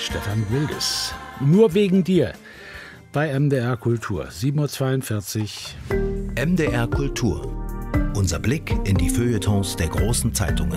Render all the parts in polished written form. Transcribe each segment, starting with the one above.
Stefan Wildes. Nur wegen dir. Bei MDR Kultur, 7:42 Uhr. MDR Kultur. Unser Blick in die Feuilletons der großen Zeitungen.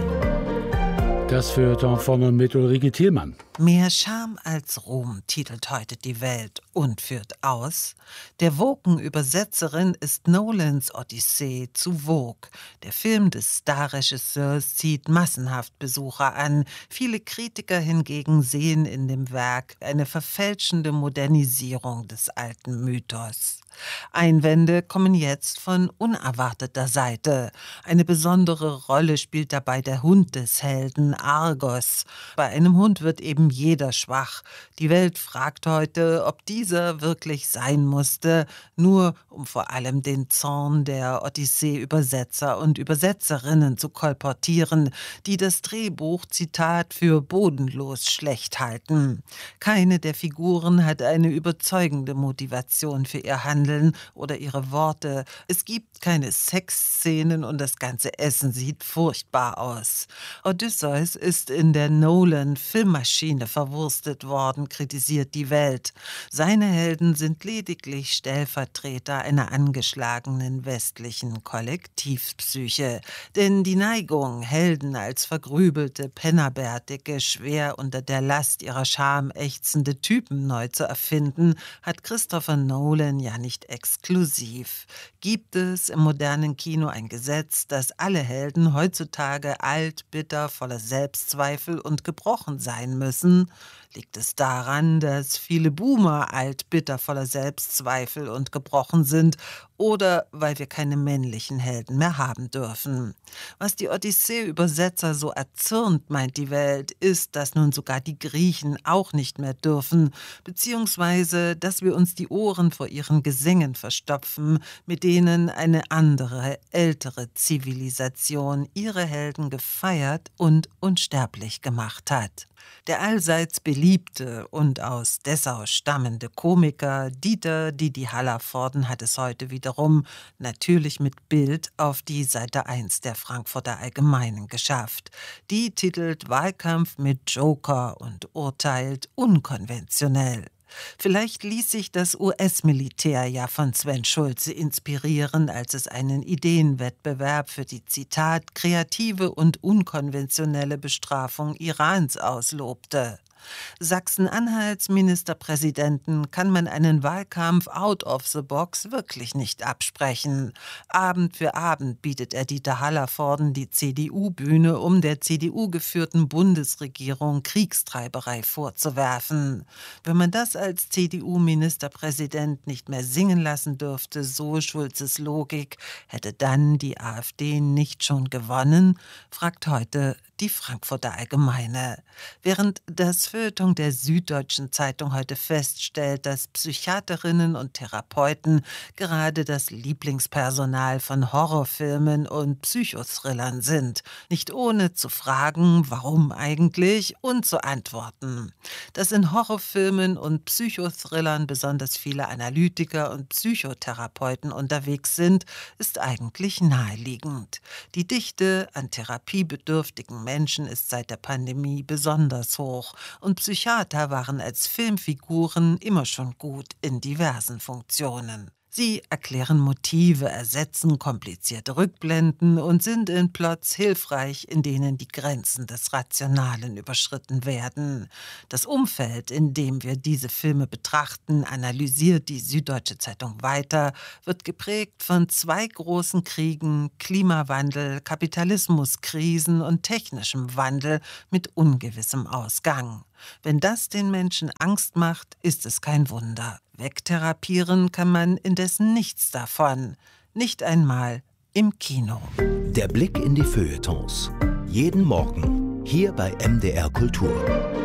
Das Feuilleton von und mit Ulrike Thielmann. Mehr Scham als Ruhm titelt heute die Welt und führt aus: Der Woken-Übersetzerin ist Nolans Odyssee zu Vogue. Der Film des Starregisseurs zieht massenhaft Besucher an. Viele Kritiker hingegen sehen in dem Werk eine verfälschende Modernisierung des alten Mythos. Einwände kommen jetzt von unerwarteter Seite. Eine besondere Rolle spielt dabei der Hund des Helden, Argos. Bei einem Hund wird eben jeder schwach. Die Welt fragt heute, ob dieser wirklich sein musste, nur um vor allem den Zorn der Odyssee-Übersetzer und Übersetzerinnen zu kolportieren, die das Drehbuch, Zitat, für bodenlos schlecht halten. Keine der Figuren hat eine überzeugende Motivation für ihr Handeln oder ihre Worte. Es gibt keine Sexszenen und das ganze Essen sieht furchtbar aus. Odysseus ist in der Nolan-Filmmaschine verwurstet worden, kritisiert die Welt. Seine Helden sind lediglich Stellvertreter einer angeschlagenen westlichen Kollektivpsyche. Denn die Neigung, Helden als vergrübelte, pennerbärtige, schwer unter der Last ihrer Scham ächzende Typen neu zu erfinden, hat Christopher Nolan ja nicht exklusiv. Gibt es im modernen Kino ein Gesetz, dass alle Helden heutzutage alt, bitter, voller Selbstzweifel und gebrochen sein müssen? Liegt es daran, dass viele Boomer alt, bitter, voller Selbstzweifel und gebrochen sind, oder weil wir keine männlichen Helden mehr haben dürfen? Was die Odyssee-Übersetzer so erzürnt, meint die Welt, ist, dass nun sogar die Griechen auch nicht mehr dürfen, beziehungsweise, dass wir uns die Ohren vor ihren Gesängen verstopfen, mit denen eine andere, ältere Zivilisation ihre Helden gefeiert und unsterblich gemacht hat. Der allseits beliebte und aus Dessau stammende Komiker Dieter Didi Hallervorden hat es heute wiederum, natürlich mit Bild, auf die Seite 1 der Frankfurter Allgemeinen geschafft. Die titelt Wahlkampf mit Joker und urteilt unkonventionell. Vielleicht ließ sich das US-Militär ja von Sven Schulze inspirieren, als es einen Ideenwettbewerb für die, Zitat, kreative und unkonventionelle Bestrafung Irans auslobte. Sachsen-Anhalts Ministerpräsidenten kann man einen Wahlkampf out of the box wirklich nicht absprechen. Abend für Abend bietet er Dieter Hallervorden die CDU-Bühne, um der CDU-geführten Bundesregierung Kriegstreiberei vorzuwerfen. Wenn man das als CDU-Ministerpräsident nicht mehr singen lassen dürfte, so Schulzes Logik, hätte dann die AfD nicht schon gewonnen, fragt heute die Frankfurter Allgemeine. Während das Feuilleton der Süddeutschen Zeitung heute feststellt, dass Psychiaterinnen und Therapeuten gerade das Lieblingspersonal von Horrorfilmen und Psychothrillern sind, nicht ohne zu fragen, warum eigentlich, und zu antworten. Dass in Horrorfilmen und Psychothrillern besonders viele Analytiker und Psychotherapeuten unterwegs sind, ist eigentlich naheliegend. Die Dichte an therapiebedürftigen Menschen ist seit der Pandemie besonders hoch und Psychiater waren als Filmfiguren immer schon gut in diversen Funktionen. Sie erklären Motive, ersetzen komplizierte Rückblenden und sind in Plots hilfreich, in denen die Grenzen des Rationalen überschritten werden. Das Umfeld, in dem wir diese Filme betrachten, analysiert die Süddeutsche Zeitung weiter, wird geprägt von 2 großen Kriegen, Klimawandel, Kapitalismuskrisen und technischem Wandel mit ungewissem Ausgang. Wenn das den Menschen Angst macht, ist es kein Wunder. Wegtherapieren kann man indessen nichts davon. Nicht einmal im Kino. Der Blick in die Feuilletons. Jeden Morgen hier bei MDR Kultur.